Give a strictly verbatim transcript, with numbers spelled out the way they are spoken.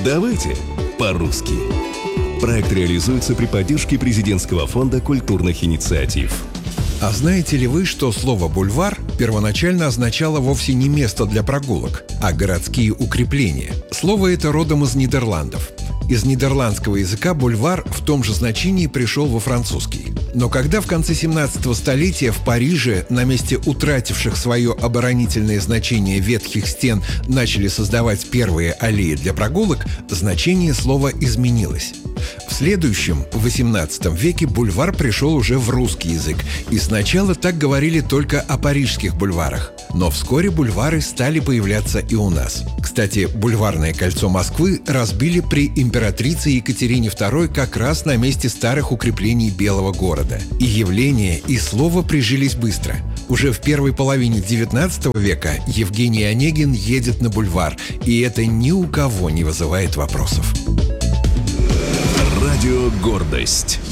Давайте по-русски. Проект реализуется при поддержке Президентского фонда культурных инициатив. А знаете ли вы, что слово «бульвар» первоначально означало вовсе не место для прогулок, а городские укрепления? Слово это родом из Нидерландов. Из нидерландского языка бульвар в том же значении пришел во французский. Но когда в конце семнадцатого столетия в Париже на месте утративших свое оборонительное значение ветхих стен начали создавать первые аллеи для прогулок, значение слова изменилось. В следующем, восемнадцатом веке, бульвар пришел уже в русский язык, и сначала так говорили только о парижских бульварах. Но вскоре бульвары стали появляться и у нас. Кстати, бульварное кольцо Москвы разбили при императрице Екатерине второй как раз на месте старых укреплений Белого города. И явление, и слово прижились быстро. Уже в первой половине девятнадцатого века Евгений Онегин едет на бульвар, и это ни у кого не вызывает вопросов. Радио «Гордость».